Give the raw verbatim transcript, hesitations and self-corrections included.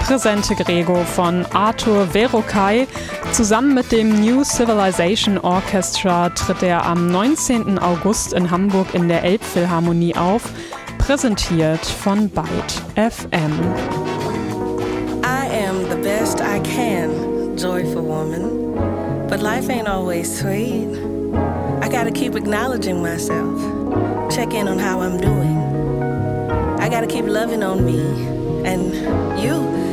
Presente Grego von Arthur Verocai. Zusammen mit dem New Civilization Orchestra tritt er am neunzehnten August in Hamburg in der Elbphilharmonie auf, präsentiert von Byte F M. I am the best I can, joyful woman, but life ain't always sweet. I gotta keep acknowledging myself, check in on how I'm doing. I gotta keep loving on me, and you